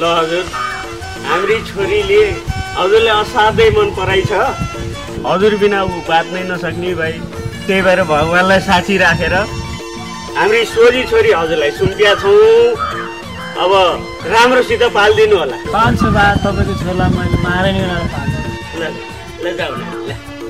ल हजुर, हाम्री छोरीले हजुरले असाध्यै मन पराइछ। हजुर बिना ऊ बाँच्नै नसक्ने भाइ, त्यही भएर भगवान्लाई साक्षी राखेर हाम्री छोरी हजुरलाई सुम्पिया छौँ। अब राम्रोसित पालिदिनु होला। 500 बार तपाईँको छोरीलाई मैले मारे नि ल जाऊ न।